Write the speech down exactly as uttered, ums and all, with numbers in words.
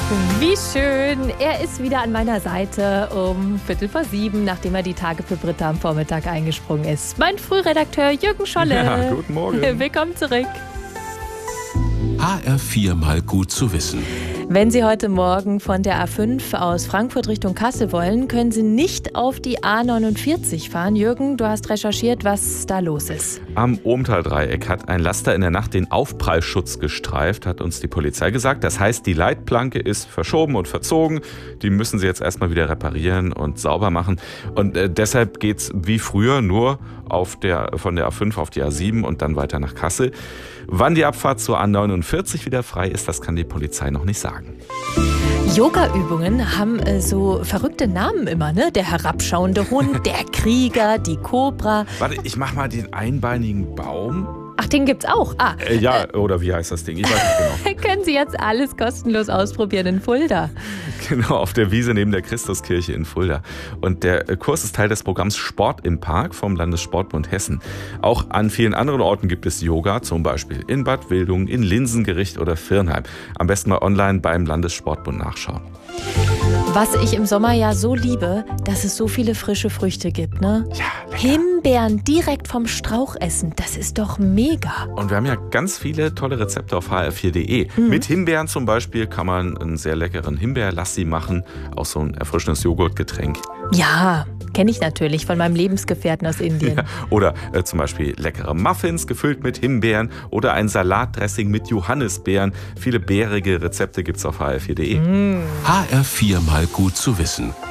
Wie schön. Er ist wieder an meiner Seite um Viertel vor sieben, nachdem er die Tage für Britta am Vormittag eingesprungen ist. Mein Frühredakteur Jürgen Scholle. Ja, guten Morgen. Willkommen zurück. H R vier mal gut zu wissen. Wenn Sie heute Morgen von der A fünf aus Frankfurt Richtung Kassel wollen, können Sie nicht auf die A neunundvierzig fahren. Jürgen, du hast recherchiert, was da los ist. Am Ohmtal-Dreieck hat ein Laster in der Nacht den Aufprallschutz gestreift, hat uns die Polizei gesagt. Das heißt, die Leitplanke ist verschoben und verzogen. Die müssen sie jetzt erstmal wieder reparieren und sauber machen. Und äh, deshalb geht's wie früher nur auf der, von der A fünf auf die A sieben und dann weiter nach Kassel. Wann die Abfahrt zur A neunundvierzig wieder frei ist, das kann die Polizei noch nicht sagen. Yoga-Übungen haben äh, so verrückte Namen immer, ne? Der herabschauende Hund, der Krieger, die Kobra. Warte, ich mach mal den einbeinigen Baum. Ach, den gibt's auch. Ah, Äh, ja, äh, oder wie heißt das Ding? Ich weiß nicht genau. können Sie jetzt alles kostenlos ausprobieren in Fulda. Genau, auf der Wiese neben der Christuskirche in Fulda. Und der Kurs ist Teil des Programms Sport im Park vom Landessportbund Hessen. Auch an vielen anderen Orten gibt es Yoga, zum Beispiel in Bad Wildungen, in Linsengericht oder Virnheim. Am besten mal online beim Landessportbund nachschauen. Was ich im Sommer ja so liebe, dass es so viele frische Früchte gibt, ne? Ja, lecker. Himbeeren direkt vom Strauch essen, das ist doch mega. Und wir haben ja ganz viele tolle Rezepte auf h r vier punkt d e. Mhm. Mit Himbeeren zum Beispiel kann man einen sehr leckeren Himbeerlassi machen. Auch so ein erfrischendes Joghurtgetränk. Ja, kenne ich natürlich von meinem Lebensgefährten aus Indien. Ja, oder äh, zum Beispiel leckere Muffins gefüllt mit Himbeeren oder ein Salatdressing mit Johannisbeeren. Viele bärige Rezepte gibt's auf h r vier punkt d e. H R vier mal gut zu wissen.